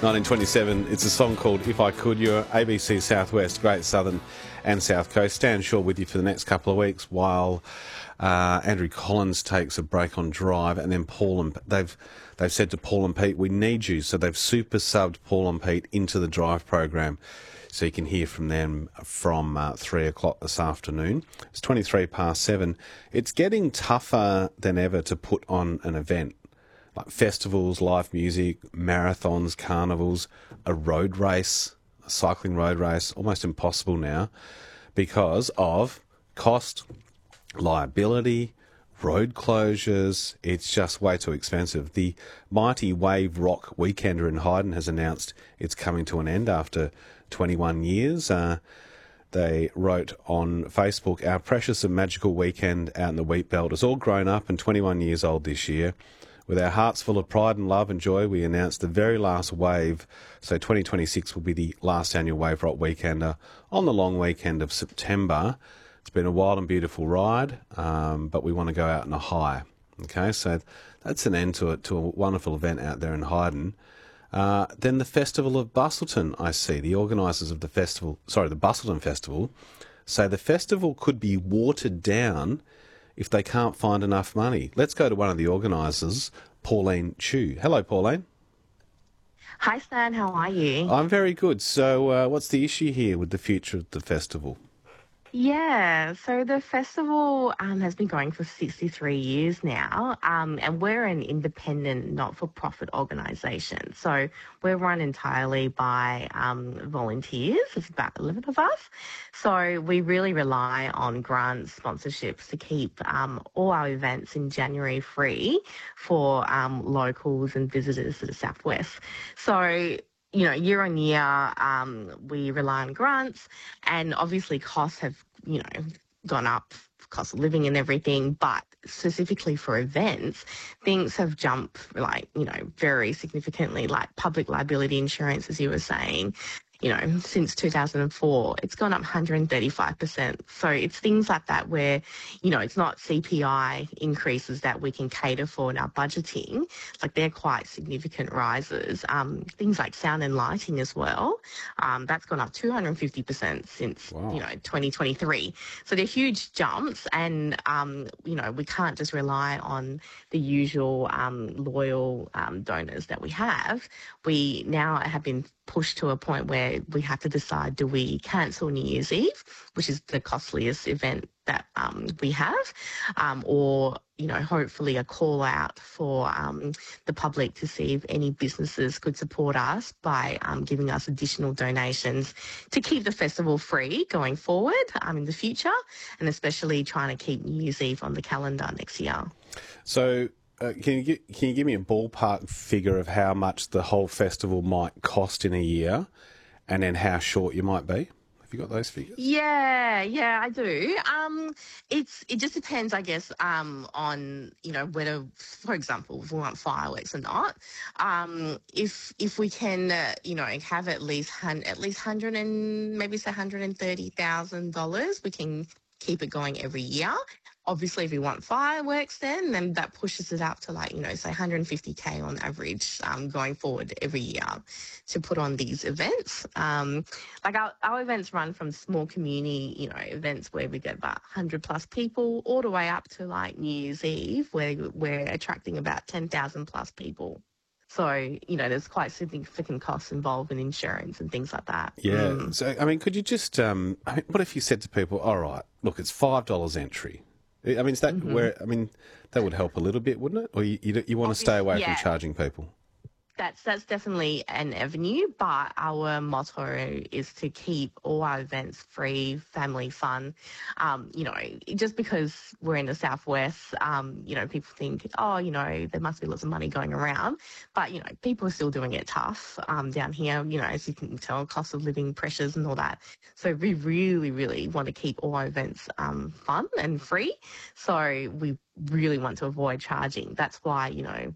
1927. It's a song called If I Could. Your ABC Southwest, Great Southern and South Coast. Stan Shaw with you for the next couple of weeks while Andrew Collins takes a break on Drive, and then Paul and they've said to Paul and Pete, we need you. So they've super subbed Paul and Pete into the Drive program. So you can hear from them from 3 o'clock this afternoon. It's 23 past 7. It's getting tougher than ever to put on an event. Like festivals, live music, marathons, carnivals, a road race, a cycling road race, almost impossible now because of cost, liability, road closures. It's just way too expensive. The mighty Wave Rock Weekender in Hyden has announced it's coming to an end after 21 years. They wrote on Facebook, our precious and magical weekend out in the wheat belt is all grown up and 21 years old this year. With our hearts full of pride and love and joy, we announced the very last wave. So 2026 will be the last annual Wave Rock Weekender on the long weekend of September. It's been a wild and beautiful ride, but we want to go out on a high. Okay, so that's an end to a wonderful event out there in Hyden. Then the Festival of Bustleton, I see. The organisers of the Bustleton Festival, say the festival could be watered down if they can't find enough money. Let's go to one of the organisers, Pauline Chu. Hello, Pauline. Hi, Stan. How are you? I'm very good. So what's the issue here with the future of the festival? Yeah, so the festival has been going for 63 years now, and we're an independent, not-for-profit organisation. So we're run entirely by volunteers. There's about 11 of us. So we really rely on grants, sponsorships to keep all our events in January free for locals and visitors to the Southwest. So year on year, we rely on grants, and obviously costs have, gone up, cost of living and everything, but specifically for events, things have jumped very significantly, like public liability insurance, as you were saying. Since 2004, it's gone up 135%. So it's things like that where, it's not CPI increases that we can cater for in our budgeting. Like they're quite significant rises. Things like sound and lighting as well. That's gone up 250% since, 2023. So they're huge jumps, and, we can't just rely on the usual loyal donors that we have. We now have been pushed to a point where we have to decide, do we cancel New Year's Eve, which is the costliest event that we have, or, hopefully a call out for the public to see if any businesses could support us by giving us additional donations to keep the festival free going forward in the future, and especially trying to keep New Year's Eve on the calendar next year. So can you give me a ballpark figure of how much the whole festival might cost in a year, and then how short you might be? Have you got those figures? Yeah, I do. It just depends, I guess, on whether, for example, if we want fireworks or not. If we can, have at least $100 and maybe say $130,000, we can keep it going every year. Obviously, if we want fireworks, then that pushes it up to say $150K on average going forward every year to put on these events. Our events run from small community, events where we get about 100 plus people, all the way up to New Year's Eve, where we're attracting about 10,000 plus people. So, there's quite significant costs involved in insurance and things like that. Yeah. So, could you just, what if you said to people, all right, look, it's $5 entry. Is that that would help a little bit, wouldn't it? Or you want to stay away from charging people? That's definitely an avenue, but our motto is to keep all our events free, family fun. Just because we're in the Southwest, people think, there must be lots of money going around. But, people are still doing it tough down here, as you can tell, cost of living pressures and all that. So we really, really want to keep all our events fun and free. So we really want to avoid charging. That's why,